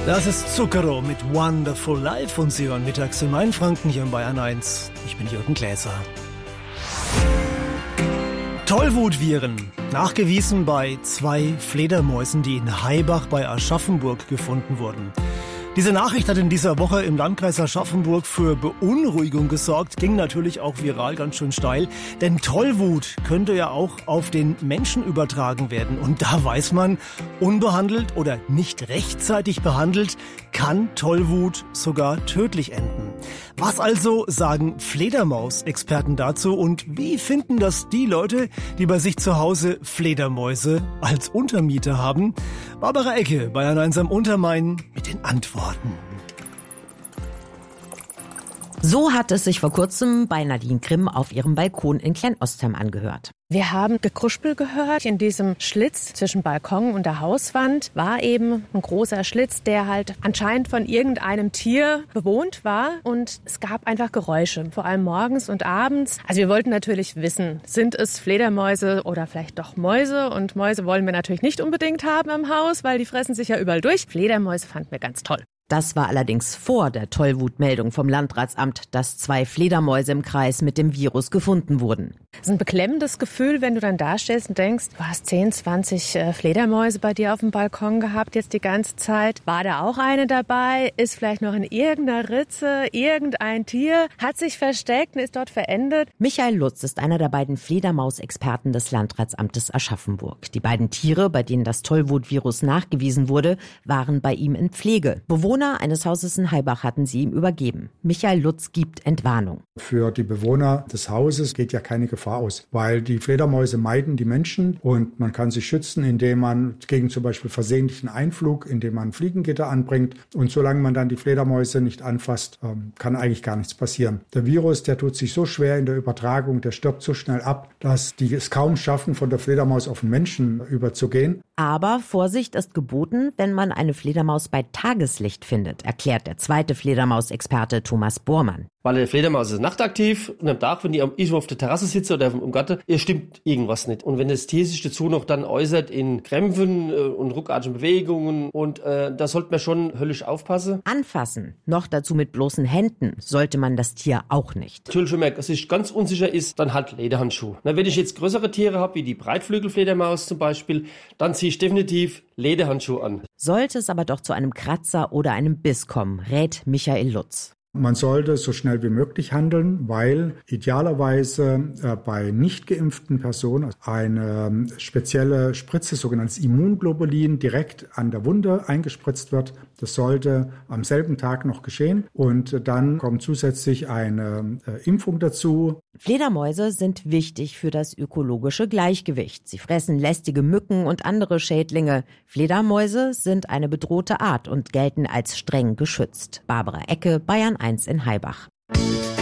Das ist Zucchero mit Wonderful Life und Sie hören mittags in Mainfranken hier in Bayern 1. Ich bin Jürgen Gläser. Tollwutviren, nachgewiesen bei 2 Fledermäusen, die in Haibach bei Aschaffenburg gefunden wurden. Diese Nachricht hat in dieser Woche im Landkreis Aschaffenburg für Beunruhigung gesorgt, ging natürlich auch viral ganz schön steil, denn Tollwut könnte ja auch auf den Menschen übertragen werden. Und da weiß man, unbehandelt oder nicht rechtzeitig behandelt, kann Tollwut sogar tödlich enden. Was also sagen Fledermausexperten dazu und wie finden das die Leute, die bei sich zu Hause Fledermäuse als Untermieter haben? Barbara Ecke, Bayern 1 am Untermain mit den Antworten. So hat es sich vor kurzem bei Nadine Grimm auf ihrem Balkon in Klein-Ostheim angehört. Wir haben Gekruspel gehört. In diesem Schlitz zwischen Balkon und der Hauswand war eben ein großer Schlitz, der halt anscheinend von irgendeinem Tier bewohnt war. Und es gab einfach Geräusche, vor allem morgens und abends. Also wir wollten natürlich wissen, sind es Fledermäuse oder vielleicht doch Mäuse? Und Mäuse wollen wir natürlich nicht unbedingt haben im Haus, weil die fressen sich ja überall durch. Fledermäuse fanden wir ganz toll. Das war allerdings vor der Tollwutmeldung vom Landratsamt, dass 2 Fledermäuse im Kreis mit dem Virus gefunden wurden. Es ist ein beklemmendes Gefühl, wenn du dann da stehst und denkst, du hast 10, 20 Fledermäuse bei dir auf dem Balkon gehabt jetzt die ganze Zeit. War da auch eine dabei? Ist vielleicht noch in irgendeiner Ritze irgendein Tier? Hat sich versteckt und ist dort verendet? Michael Lutz ist einer der beiden Fledermausexperten des Landratsamtes Aschaffenburg. Die beiden Tiere, bei denen das Tollwutvirus nachgewiesen wurde, waren bei ihm in Pflege. Bewohner eines Hauses in Haibach hatten sie ihm übergeben. Michael Lutz gibt Entwarnung. Für die Bewohner des Hauses geht ja keine Gefahr aus, weil die Fledermäuse meiden die Menschen und man kann sich schützen, indem man gegen zum Beispiel versehentlichen Einflug, indem man Fliegengitter anbringt. Und solange man dann die Fledermäuse nicht anfasst, kann eigentlich gar nichts passieren. Der Virus, der tut sich so schwer in der Übertragung, der stirbt so schnell ab, dass die es kaum schaffen, von der Fledermaus auf den Menschen überzugehen. Aber Vorsicht ist geboten, wenn man eine Fledermaus bei Tageslicht findet, erklärt der zweite Fledermausexperte Thomas Bormann. Weil eine Fledermaus ist nachtaktiv und am Tag, wenn die irgendwo auf der Terrasse sitzt oder im Garten, stimmt irgendwas nicht. Und wenn das Tier sich dazu noch dann äußert in Krämpfen und ruckartigen Bewegungen und da sollte man schon höllisch aufpassen. Anfassen, noch dazu mit bloßen Händen, sollte man das Tier auch nicht. Natürlich, wenn man sich ganz unsicher ist, dann halt Lederhandschuhe. Na, wenn ich jetzt größere Tiere habe, wie die Breitflügelfledermaus zum Beispiel, dann ziehe ich definitiv Lederhandschuhe an. Sollte es aber doch zu einem Kratzer oder einem Biss kommen, rät Michael Lutz. Man sollte so schnell wie möglich handeln, weil idealerweise bei nicht geimpften Personen eine spezielle Spritze, sogenanntes Immunglobulin, direkt an der Wunde eingespritzt wird. Das sollte am selben Tag noch geschehen und dann kommt zusätzlich eine Impfung dazu. Fledermäuse sind wichtig für das ökologische Gleichgewicht. Sie fressen lästige Mücken und andere Schädlinge. Fledermäuse sind eine bedrohte Art und gelten als streng geschützt. Barbara Ecke, Bayern 1 in Haibach.